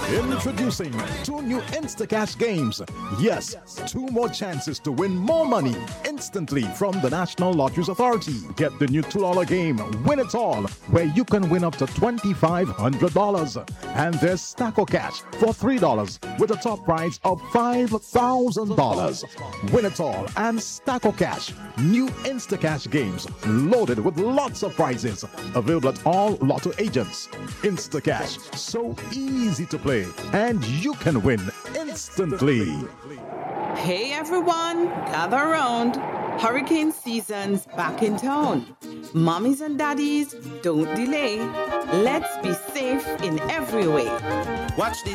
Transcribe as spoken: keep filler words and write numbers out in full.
Introducing two new Instacash games. Yes, two more chances to win more money instantly from the National Lotteries Authority. Get the new two dollar game, Win It All, where you can win up to two thousand five hundred dollars. And there's Stacko Cash for three dollars with a top prize of five thousand dollars. Win It All and Stacko Cash, new Instacash games loaded with lots of prizes. Available at all Lotto agents. Instacash, so easy to play, and you can win instantly. Hey everyone, gather around. Hurricane season's back in town. Mommies and daddies, don't delay. Let's be safe in every way. Watch the